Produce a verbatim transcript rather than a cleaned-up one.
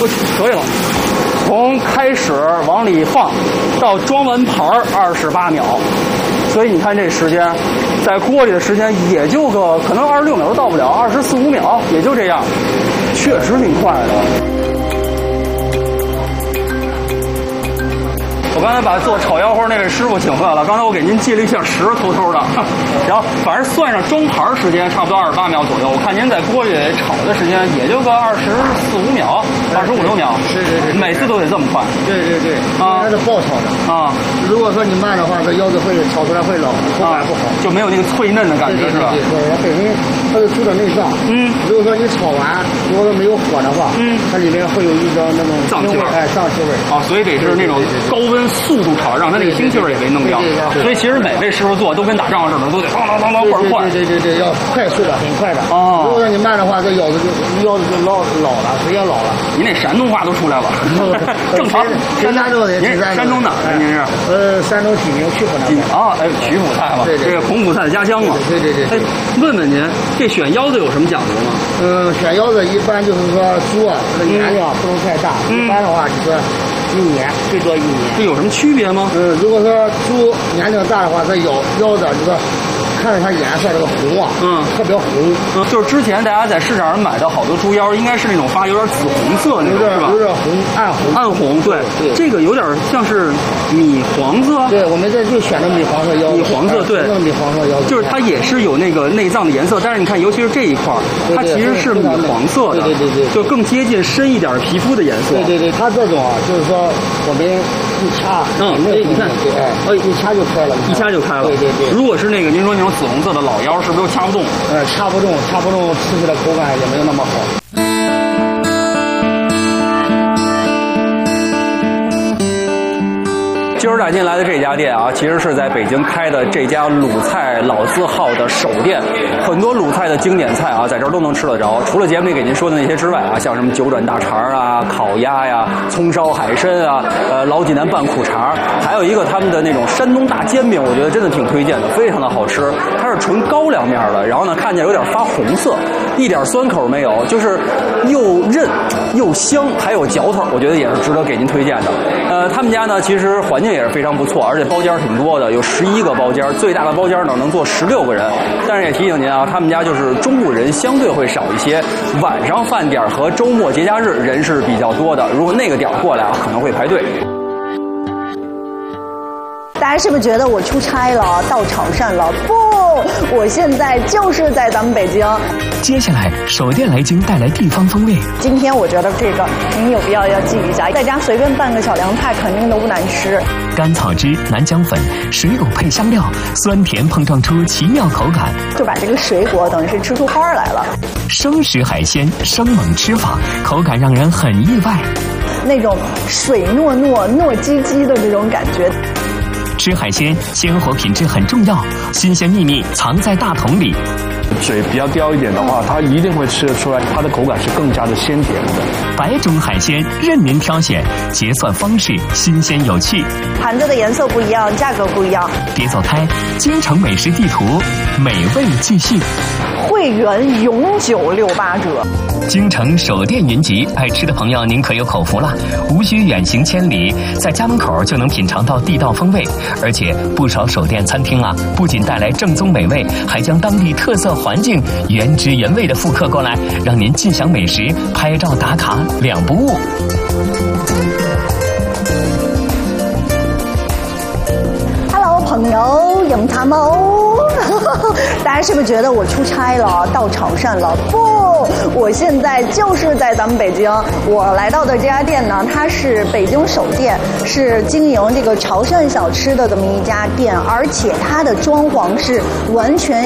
可以了。从开始往里放到装完盘二十八秒，所以你看这时间，在锅里的时间也就个可能二十六秒都到不了，二十四五秒也就这样，确实挺快的。我刚才把做炒腰花那位师傅请回来了，刚才我给您记了一下时，偷偷的，然后反正算上装盘时间差不多二十八秒左右。我看您在锅里炒的时间也就个二十四五秒，二十五六秒， 对对对， 每次都得这么快。 对对对，啊，它是爆炒的啊。如果说你慢的话，这腰子会炒出来会老，口感不好， 就没有那个脆嫩的感觉，是吧？ 对对对，它本身它是猪的内脏，嗯，如果说你炒完，如果说没有火的话，嗯，它里面会有一种那种脏气味， 哎，脏气味啊，所以得是那种高温速度炒，让它那个腥气味也给弄掉。所以其实每位师傅做都跟打仗似的，都得当当当当倍儿快。 对对对对，要快速的，很快的。哦，如果说你慢的话，这腰子就腰子就老老了，时间老了。 您那山东话都出来了，正常。 山东的， 您山东的，您是？ 呃，山东济宁曲阜那边。 啊，哎，曲阜菜嘛，这个孔府菜的家乡嘛。 对对对。 哎，问问您，这选腰子有什么讲究吗？ 嗯，选腰子一般就是说猪啊，这个年龄不能太大，一般的话就是一年，最多一年。 这有什么区别吗？ 嗯，如果说猪年龄大的话，它腰腰子这个看着它颜色这个红啊，嗯，特别红。 嗯，就是之前大家在市场上买的好多猪腰，应该是那种发有点紫红色那种，是吧？ 有点红，暗红。 暗红，对对。这个有点像是米黄色。 对，我们这就选的米黄色腰子。 米黄色，对， 米黄色腰子。 就是它也是有那个内脏的颜色，但是你看，尤其是这一块，它其实是米黄色的， 对对对对， 就更接近深一点皮肤的颜色。 对对对，它这种啊，就是说我们一掐， 嗯，哎，你看， 对，哎，一掐就开了， 一掐就开了。 对对对。 如果是那个您说那种紫红色的老腰，是不是又掐不动？ 呃，掐不动，掐不动，吃起来口感也没有那么好。今儿带您来的这家店啊，其实是在北京开的这家鲁菜老字号的首店，很多鲁菜的经典菜啊，在这儿都能吃得着。除了节目里给您说的那些之外啊，像什么九转大肠啊、烤鸭呀、葱烧海参啊、呃老济南拌苦肠，还有一个他们的那种山东大煎饼，我觉得真的挺推荐的，非常的好吃。它是纯高粱面的，然后呢看见有点发红色，一点酸口没有，就是又韧又香，还有嚼头，我觉得也是值得给您推荐的。呃，他们家呢其实环境也是非常不错，而且包间挺多的，有十一个包间，最大的包间呢能坐十六个人。但是也提醒您啊，他们家就是中午人相对会少一些，晚上饭点和周末节假日人是比较多的，如果那个点过来啊，可能会排队。 大家是不是觉得我出差了，到潮汕了？不，我现在就是在咱们北京。 接下来，首店来京带来地方风味。 今天我觉得这个您有必要要记一下，在家随便拌个小凉菜，肯定都不难吃。 甘草汁、南姜粉、水果配香料，酸甜碰撞出奇妙口感， 就把这个水果等于是吃出花来了。 生食海鲜生猛吃法，口感让人很意外， 那种水糯糯、糯叽叽的这种感觉。 吃海鲜，鲜活品质很重要，新鲜秘密藏在大桶里。 水比较刁一点的话，它一定会吃得出来，它的口感是更加的鲜甜的。 百种海鲜任您挑选，结算方式新鲜有趣， 盘子的颜色不一样，价格不一样。 别走开，京城美食地图，美味继续。 会员永久六八折。 京城首店云集，爱吃的朋友您可有口福了，无需远行千里，在家门口就能品尝到地道风味。而且不少首店餐厅啊，不仅带来正宗美味，还将当地特色环境原汁原味的复刻过来，让您尽享美食，拍照打卡两不误。 Hello， 朋友，饮茶冇？大家是不是觉得我出差了，到潮汕了？不，我现在就是在咱们北京。我来到的这家店呢，它是北京首店，是经营这个潮汕小吃的这么一家店，而且它的装潢是完全